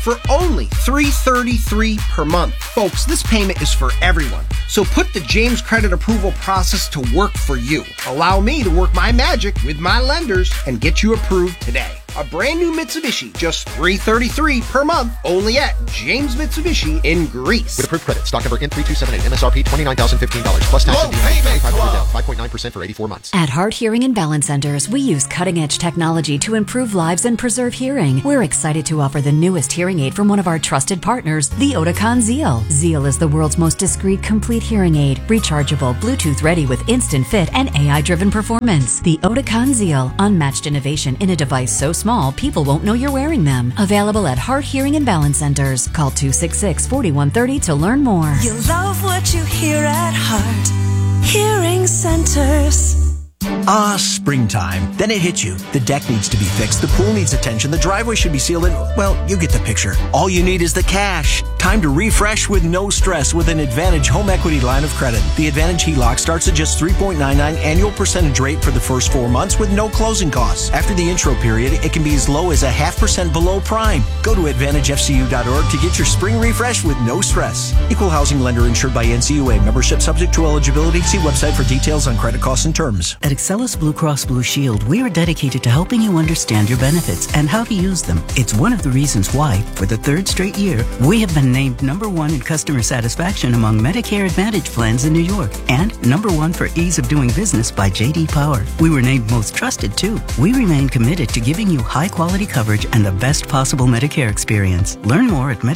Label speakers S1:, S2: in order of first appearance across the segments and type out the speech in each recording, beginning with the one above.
S1: for only $333 per month. Folks, this payment is for everyone. So put the James credit approval process to work for you. Allow me to work my magic with my lenders and get you approved today. A brand new Mitsubishi, just $333 per month, only at James Mitsubishi in Greece.
S2: With approved credit, stock number N3278, MSRP $29,015, plus tax and DMV, 5% for 84 months.
S3: At Heart Hearing and Balance Centers, we use cutting-edge technology to improve lives and preserve hearing. We're excited to offer the newest hearing aid from one of our trusted partners, the Oticon Zeal. Zeal is the world's most discreet, complete hearing aid, rechargeable, Bluetooth ready with instant fit and AI-driven performance. The Oticon Zeal, unmatched innovation in a device so small people won't know you're wearing them. Available at Heart Hearing and Balance Centers. Call 266-4130 to learn more.
S4: You love what you hear at Heart Hearing Centers.
S5: Springtime. Then it hits you. The deck needs to be fixed. The pool needs attention. The driveway should be sealed. And, well, you get the picture. All you need is the cash. Time to refresh with no stress with an Advantage home equity line of credit. The Advantage HELOC starts at just 3.99 annual percentage rate for the first 4 months with no closing costs. After the intro period, it can be as low as 0.5% below prime. Go to AdvantageFCU.org to get your spring refresh with no stress. Equal housing lender insured by NCUA. Membership subject to eligibility. See website for details on credit costs and terms.
S6: At Excellus Blue Cross Blue Shield, we are dedicated to helping you understand your benefits and how to use them. It's one of the reasons why, for the third straight year, we have been named #1 in customer satisfaction among Medicare Advantage plans in New York and #1 for ease of doing business by J.D. Power. We were named most trusted, too. We remain committed to giving you high-quality coverage and the best possible Medicare experience. Learn more at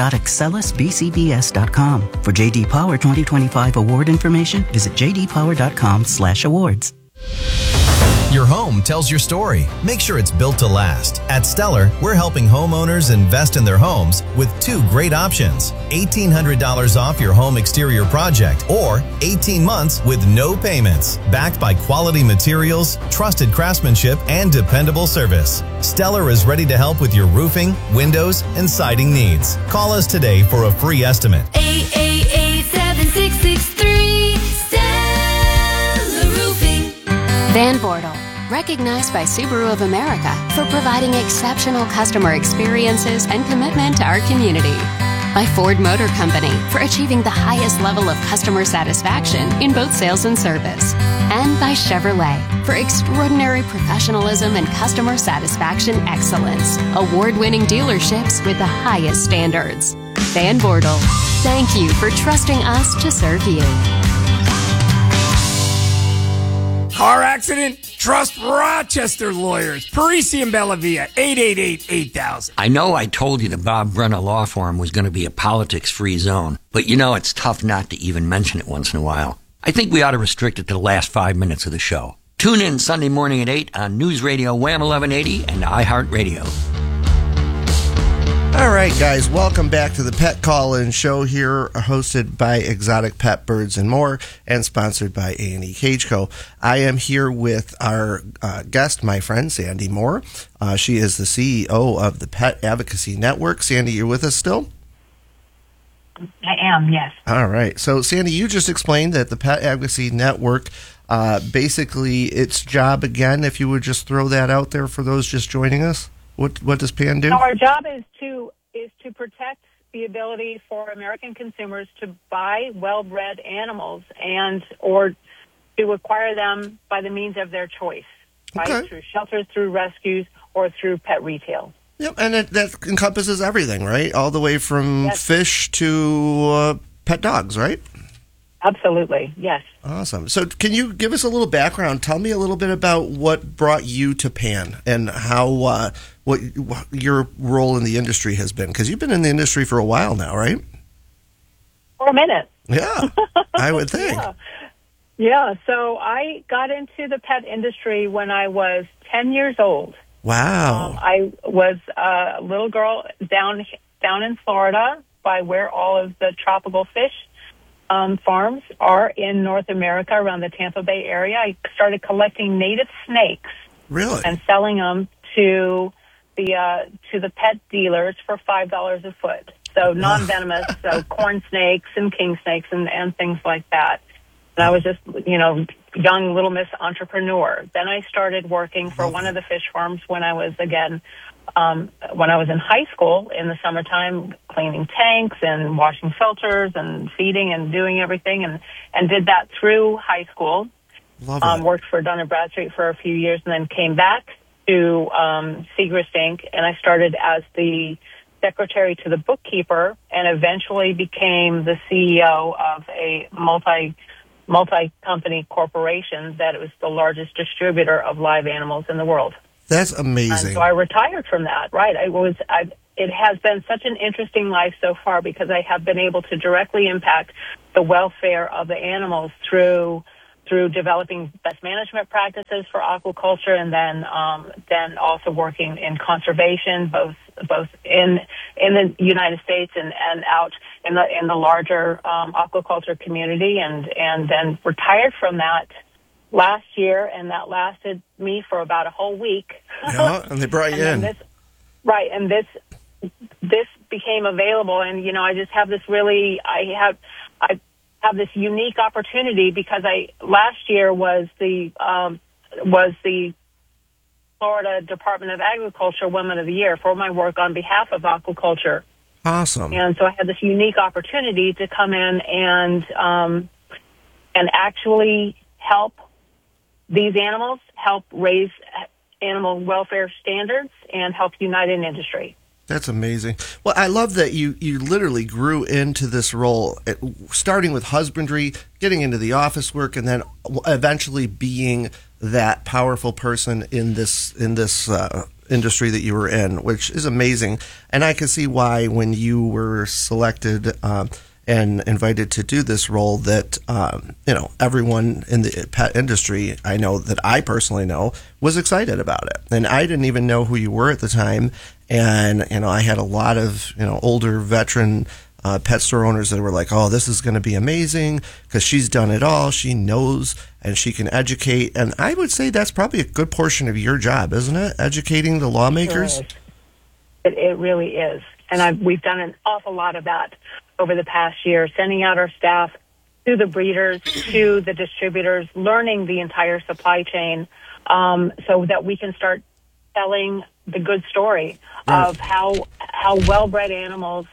S6: medicare.excellusbcbs.com. For J.D. Power 2025 award information, visit jdpower.com/awards.
S7: Your home tells your story. Make sure it's built to last. At Stellar, we're helping homeowners invest in their homes with 2 great options. $1,800 off your home exterior project or 18 months with no payments. Backed by quality materials, trusted craftsmanship, and dependable service. Stellar is ready to help with your roofing, windows, and siding needs. Call us today for a free estimate.
S8: 888-7663 Stellar Roofing.
S9: Van Bortle, recognized by Subaru of America for providing exceptional customer experiences and commitment to our community. By Ford Motor Company for achieving the highest level of customer satisfaction in both sales and service. And by Chevrolet for extraordinary professionalism and customer satisfaction excellence. Award-winning dealerships with the highest standards. Van Bortle, thank you for trusting us to serve you.
S10: Car accident? Trust Rochester Lawyers. Parisi and Bellavia, 888-8000.
S11: I know I told you the Bob Brenna Law Firm was going to be a politics-free zone, but you know it's tough not to even mention it once in a while. I think we ought to restrict it to the last 5 minutes of the show. Tune in Sunday morning at 8 on News Radio Wham 1180 and iHeartRadio.
S12: All right, guys, welcome back to the Pet Call-In Show here, hosted by Exotic Pet Birds and More, and sponsored by A&E Cage Co. I am here with our guest, my friend, Sandy Moore. She is the CEO of the Pet Advocacy Network. Sandy, you're with us still?
S13: I am, yes.
S12: All right. So, Sandy, you just explained that the Pet Advocacy Network, basically its job, again, if you would just throw that out there for those just joining us. What does PAN do?
S13: Our job is to protect the ability for American consumers to buy well-bred animals or to acquire them by the means of their choice, right? Through shelters, through rescues, or through pet retail.
S12: Yep, and that encompasses everything, right? All the way from fish to pet dogs, right?
S13: Absolutely, yes.
S12: Awesome. So can you give us a little background? Tell me a little bit about what brought you to PAN and how what your role in the industry has been. Because you've been in the industry for a while now, right?
S13: For a minute.
S12: Yeah, I would think.
S13: Yeah, so I got into the pet industry when I was 10 years old.
S12: Wow.
S13: I was a little girl down in Florida by where all of the tropical fish farms are in North America, around the Tampa Bay area. I started collecting native snakes,
S12: really,
S13: and selling them to the pet dealers for $5 a foot. So non-venomous, so corn snakes and king snakes and things like that. And I was just, young little Miss Entrepreneur. Then I started working for one of the fish farms when I was, again, when I was in high school in the summertime, cleaning tanks and washing filters and feeding and doing everything, and did that through high school.
S12: Love it.
S13: Worked for Dun & Bradstreet for a few years, and then came back to Segrist Inc., and I started as the secretary to the bookkeeper, and eventually became the CEO of a multi-company corporation that was the largest distributor of live animals in the world.
S12: That's amazing.
S13: And so I retired from that. Right, it has been such an interesting life so far because I have been able to directly impact the welfare of the animals through developing best management practices for aquaculture, and then also working in conservation, both in the United States and out in the larger aquaculture community, and then retired from that last year, and that lasted me for about a whole week.
S12: Yeah, and they brought you in.
S13: This became available, and I just have this I have this unique opportunity because last year was the Florida Department of Agriculture Women of the Year for my work on behalf of aquaculture.
S12: Awesome.
S13: And so I had this unique opportunity to come in and actually help these animals, help raise animal welfare standards, and help unite an industry.
S12: That's amazing. Well, I love that you literally grew into this role, starting with husbandry, getting into the office work, and then eventually being that powerful person in this industry that you were in, which is amazing. And I can see why when you were selected and invited to do this role that everyone in the pet industry, I know that I personally know, was excited about it. And I didn't even know who you were at the time. And, I had a lot of, older veteran pet store owners that were like, oh, this is going to be amazing because she's done it all. She knows and she can educate. And I would say that's probably a good portion of your job, isn't it? Educating the lawmakers.
S13: Sure. It really is. And we've done an awful lot of that over the past year, sending out our staff to the breeders, to the distributors, learning the entire supply chain so that we can start telling the good story of how well-bred animals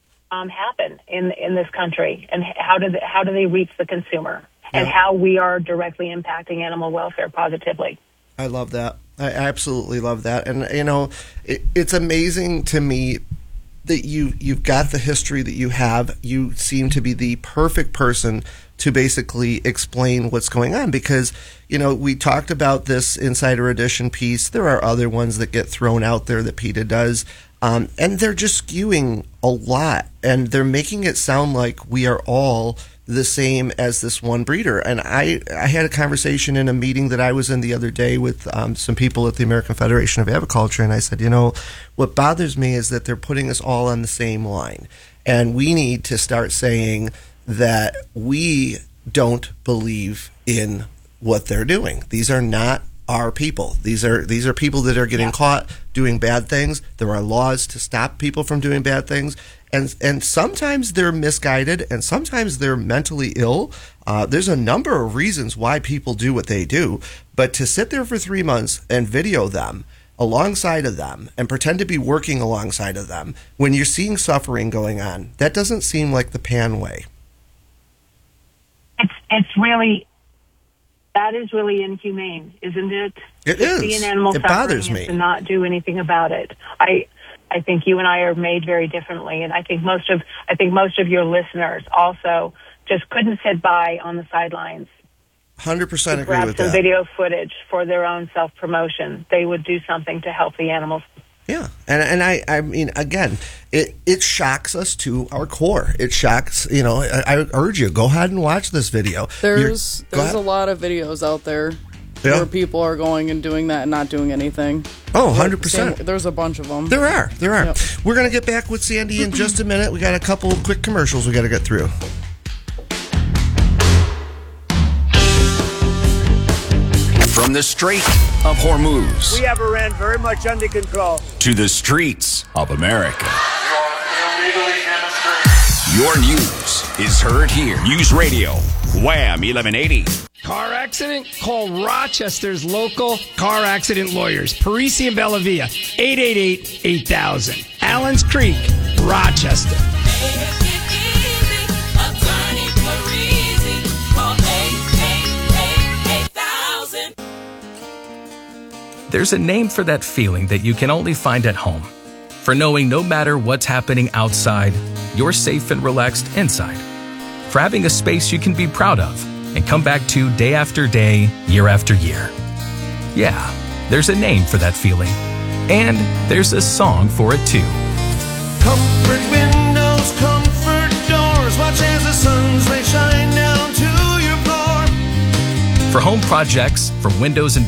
S13: happen in this country, and how do they reach the consumer, and how we are directly impacting animal welfare positively.
S12: I love that. I absolutely love that. And, it's amazing to me that you've got the history that you have. You seem to be the perfect person to basically explain what's going on because, we talked about this Insider Edition piece. There are other ones that get thrown out there that PETA does, and they're just skewing a lot, and they're making it sound like we are all the same as this one breeder. And I had a conversation in a meeting that I was in the other day with some people at the American Federation of Aviculture, and I said, what bothers me is that they're putting us all on the same line, and we need to start saying that we don't believe in what they're doing. These are not our people. These are people that are getting caught doing bad things. There are laws to stop people from doing bad things. And sometimes they're misguided, and sometimes they're mentally ill. There's a number of reasons why people do what they do. But to sit there for 3 months and video them alongside of them and pretend to be working alongside of them when you're seeing suffering going on, that doesn't seem like the PAN way.
S13: That is really inhumane, isn't it?
S12: It is.
S13: See an animal
S12: It
S13: suffering
S12: bothers me.
S13: and to not do anything about it. I think you and I are made very differently, and I think most of your listeners also just couldn't sit by on the sidelines.
S12: 100% agree
S13: grab
S12: with
S13: some
S12: that.
S13: video footage for their own self-promotion. They would do something to help the animals.
S12: Yeah, and I mean, again, it shocks us to our core. It shocks, I urge you, go ahead and watch this video.
S14: There's a lot of videos out there where people are going and doing that and not doing anything.
S12: Oh, 100%.
S14: There's a bunch of them.
S12: There are.
S14: Yep.
S12: We're going to get back with Sandy in just a minute. We got a couple quick commercials we got to get through.
S15: From the Strait of Hormuz
S10: We have Iran very much under control.
S15: to the streets of America. Your news is heard here. News Radio, Wham 1180.
S16: car accident? Call Rochester's local car accident lawyers, Parisi and Bellavia, 888-8000. Allen's Creek, Rochester.
S17: There's a name for that feeling that you can only find at home. For knowing no matter what's happening outside, you're safe and relaxed inside. For having a space you can be proud of and come back to day after day, year after year. Yeah, there's a name for that feeling. And there's a song for it too.
S18: Comfort windows, comfort doors, watch as the sun's rays shine down to your floor.
S17: For home projects, for windows and